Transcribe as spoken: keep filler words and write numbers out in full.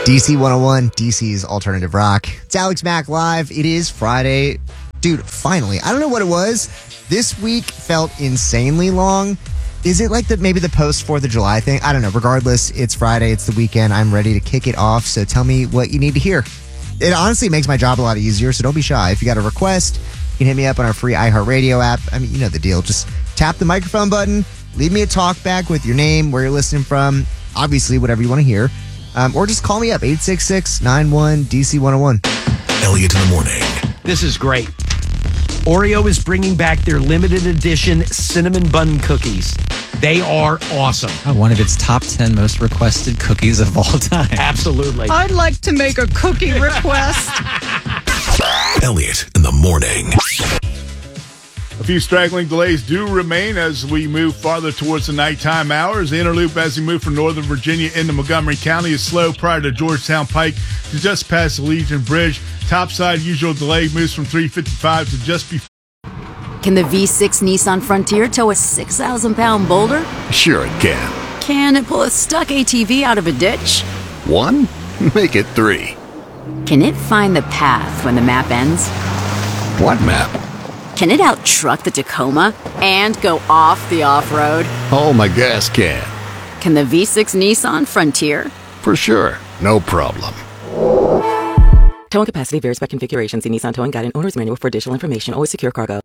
D C one oh one, D C's Alternative Rock. It's Alex Mack Live. It is Friday. Dude, finally. I don't know what it was. This week felt insanely long. Is it like the maybe the post fourth of July thing? I don't know. Regardless, it's Friday. It's the weekend. I'm ready to kick it off. So tell me what you need to hear. It honestly makes my job a lot easier, so don't be shy. If you got a request, you can hit me up on our free iHeartRadio app. I mean, you know the deal. Just tap the microphone button, leave me a talk back with your name, where you're listening from, obviously whatever you want to hear. Um, or just call me up, eight six six, nine one, D C one oh one. Elliot in the morning. This is great. Oreo is bringing back their limited edition cinnamon bun cookies. They are awesome. One of its top ten most requested cookies of all time. Absolutely. I'd like to make a cookie request. Elliot in the morning. A few straggling delays do remain as we move farther towards the nighttime hours. The Interloop, as we move from Northern Virginia into Montgomery County, is slow prior to Georgetown Pike to just past the Legion Bridge. Topside usual delay moves from three fifty-five to just before. Can the V six Nissan Frontier tow a six thousand pound boulder? Sure it can. Can it pull a stuck A T V out of a ditch? One? Make it three. Can it find the path when the map ends? What map? Can it out-truck the Tacoma and go off the off-road? Oh, my gas can. Can the V six Nissan Frontier? For sure. No problem. Towing capacity varies by configuration. See Nissan Towing Guide and Owner's Manual for additional information. Always secure cargo.